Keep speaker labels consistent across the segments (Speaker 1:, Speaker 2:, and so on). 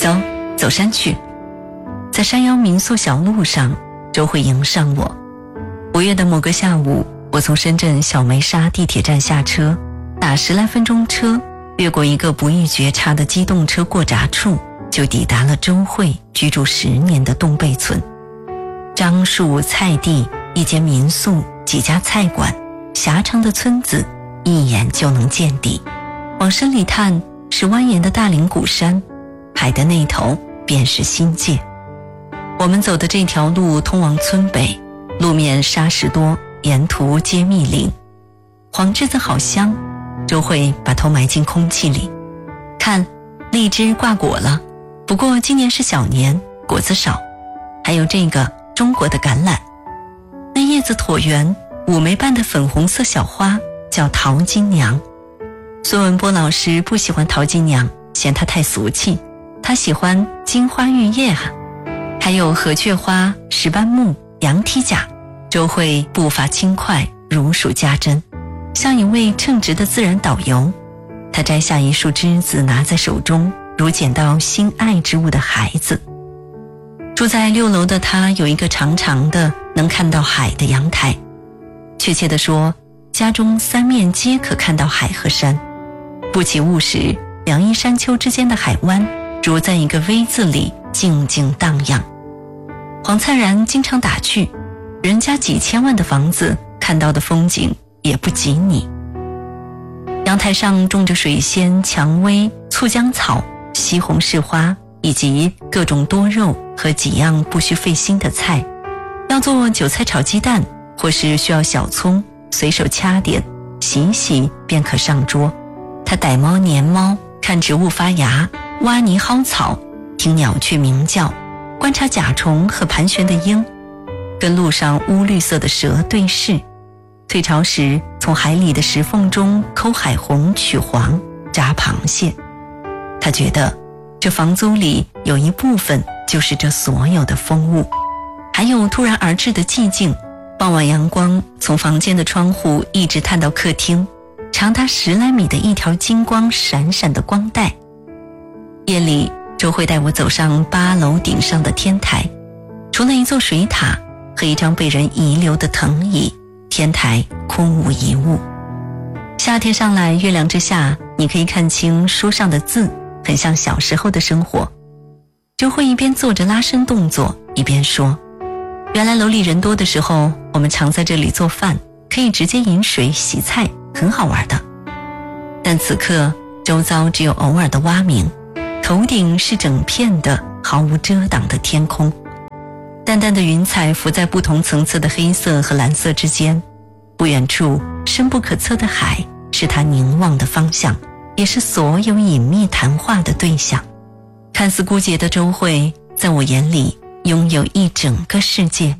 Speaker 1: 走，走山去。在山腰民宿小路上，周慧迎上我。5月的某个下午，我从深圳小梅沙地铁站下车，打10来分钟车，越过一个不易觉察的机动车过闸处，就抵达了周慧居住10年的洞贝村。樟树、菜地，一间民宿，几家菜馆，狭长的村子，一眼就能见底。往深里探，是蜿蜒的大岭谷山，海的那头便是新界。我们走的这条路通往村北，路面沙石多，沿途皆密林。黄栀子好香，周慧把头埋进空气里。看，荔枝挂果了，不过今年是小年，果子少。还有这个中国的橄榄，那叶子椭圆，5枚瓣的粉红色小花叫桃金娘。孙文波老师不喜欢桃金娘，嫌它太俗气，他喜欢金花玉叶啊。还有河雀花、石斑木、羊蹄甲。周慧步伐轻快，如数家珍，像一位称职的自然导游。他摘下一束栀子拿在手中，如捡到心爱之物的孩子。住在6楼的他有一个长长的能看到海的阳台，确切地说，家中3面皆可看到海和山。不起雾时，两依山丘之间的海湾如在一个 V 字里静静荡漾。黄灿然经常打趣，人家几千万的房子看到的风景也不及你。阳台上种着水仙、蔷薇、醋浆草、西红柿花，以及各种多肉和几样不需费心的菜。要做韭菜炒鸡蛋，或是需要小葱，随手掐点，洗洗便可上桌。他逮猫撵猫，看植物发芽，挖泥薅草，听鸟雀鸣叫，观察甲虫和盘旋的鹰，跟路上乌绿色的蛇对视。退潮时，从海里的石缝中抠海虹取黄，炸螃蟹。他觉得这房租里有一部分就是这所有的风物。还有突然而至的寂静，傍晚阳光从房间的窗户一直探到客厅，长达10来米的一条金光闪闪的光带。夜里，周慧带我走上8楼顶上的天台，除了一座水塔和一张被人遗留的藤椅，天台空无一物。夏天上来，月亮之下，你可以看清书上的字，很像小时候的生活。周慧一边做着拉伸动作，一边说，原来楼里人多的时候，我们常在这里做饭，可以直接饮水洗菜，很好玩的。但此刻周遭只有偶尔的蛙鸣，头顶是整片的毫无遮挡的天空，淡淡的云彩浮在不同层次的黑色和蓝色之间。不远处深不可测的海是他凝望的方向，也是所有隐秘谈话的对象。看似孤寂的周慧，在我眼里拥有一整个世界。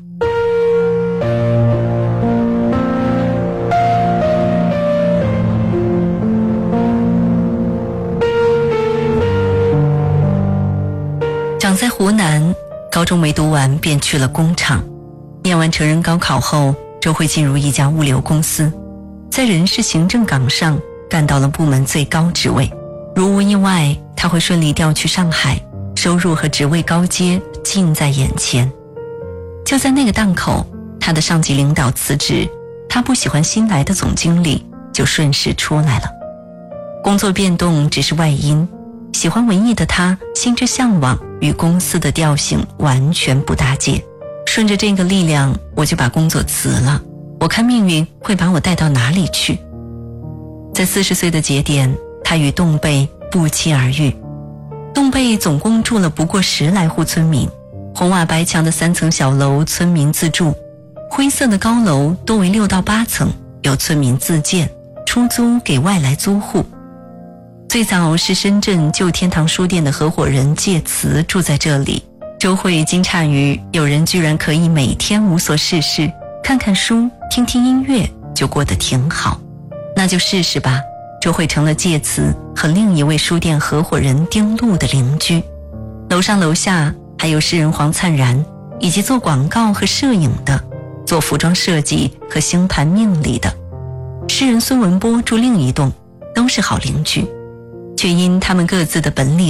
Speaker 1: 长在湖南，高中没读完便去了工厂。念完成人高考后，周慧进入一家物流公司，在人事行政岗上干到了部门最高职位。如无意外，他会顺利调去上海，收入和职位高阶近在眼前。就在那个档口，他的上级领导辞职，他不喜欢新来的总经理，就顺势出来了。工作变动只是外因，喜欢文艺的他心之向往与公司的调性完全不搭界。顺着这个力量，我就把工作辞了。我看命运会把我带到哪里去。在40岁的节点，他与洞贝不期而遇。洞贝总共住了不过10来户村民，红瓦白墙的3层小楼村民自住，灰色的高楼多为6到8层，由村民自建，出租给外来租户。最早是深圳旧天堂书店的合伙人介慈住在这里。周慧惊诧于有人居然可以每天无所事事，看看书，听听音乐，就过得挺好。那就试试吧。周慧成了介慈和另一位书店合伙人丁路的邻居。楼上楼下还有诗人黄灿然，以及做广告和摄影的，做服装设计和星盘命理的。诗人孙文波住另一栋，都是好邻居，却因他们各自的本领，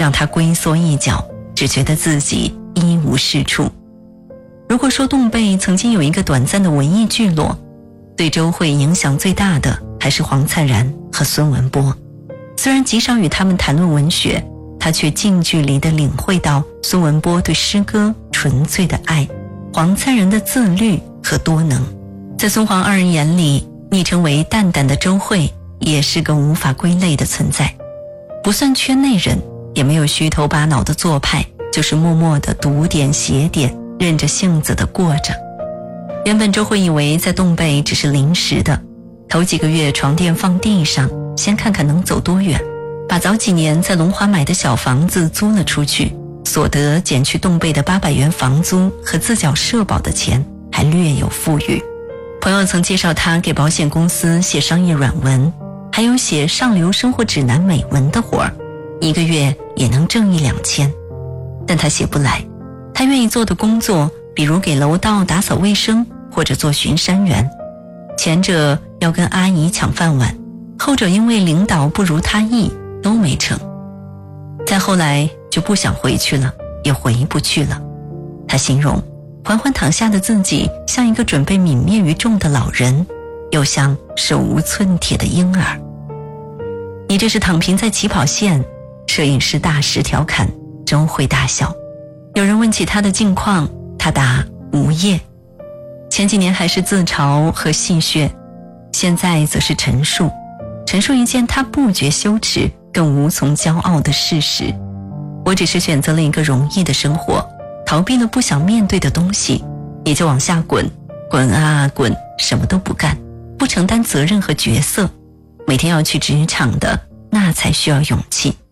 Speaker 1: 让他龟缩一角，只觉得自己一无是处。如果说洞贝曾经有一个短暂的文艺聚落，对周慧影响最大的还是黄灿然和孙文波。虽然极少与他们谈论文学，他却近距离地领会到孙文波对诗歌纯粹的爱，黄灿然的自律和多能。在孙黄二人眼里，昵称为蛋蛋的周慧也是个无法归类的存在，不算圈内人，也没有虚头巴脑的做派，就是默默地读点写点，任着性子地过着。原本周慧以为在洞贝只是临时的，头几个月床垫放地上，先看看能走多远，把早几年在龙华买的小房子租了出去，所得减去洞贝的800元房租和自缴社保的钱，还略有富裕。朋友曾介绍他给保险公司写商业软文，还有写上流生活指南美文的活儿，一个月也能挣1-2千。但他写不来，他愿意做的工作，比如给楼道打扫卫生或者做巡山员，前者要跟阿姨抢饭碗，后者因为领导不如他意都没成。再后来就不想回去了，也回不去了。他形容缓缓躺下的自己像一个准备泯灭于众的老人，又像手无寸铁的婴儿。你这是躺平在起跑线，摄影师大石调侃，周慧大笑。有人问起他的近况，他答无业。前几年还是自嘲和戏谑，现在则是陈述一件他不觉羞耻更无从骄傲的事实。我只是选择了一个容易的生活，逃避了不想面对的东西，也就往下滚，滚啊滚，什么都不干，不承担责任和角色。每天要去职场的，那才需要勇气。